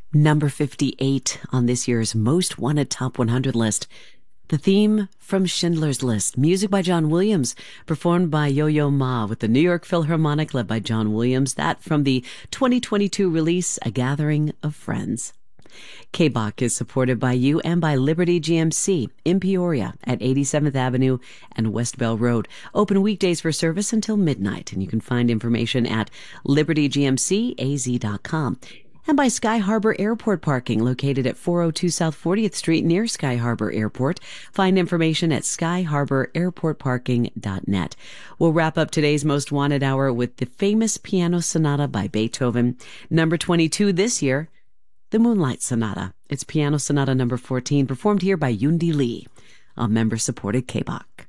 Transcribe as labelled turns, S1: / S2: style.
S1: Number 58 on this year's Most Wanted Top 100 list. The theme from Schindler's List, music by John Williams, performed by Yo-Yo Ma with the New York Philharmonic led by John Williams. That from the 2022 release, A Gathering of Friends. K-Bach is supported by you and by Liberty GMC in Peoria at 87th Avenue and West Bell Road. Open weekdays for service until midnight, and you can find information at libertygmcaz.com. And by Sky Harbor Airport Parking, located at 402 South 40th Street near Sky Harbor Airport. Find information at skyharbor.airportparking.net. We'll wrap up today's Most Wanted Hour with the famous piano sonata by Beethoven. Number 22 this year, the Moonlight Sonata. It's piano sonata number 14, performed here by Yundi Lee, a member-supported K-Bach.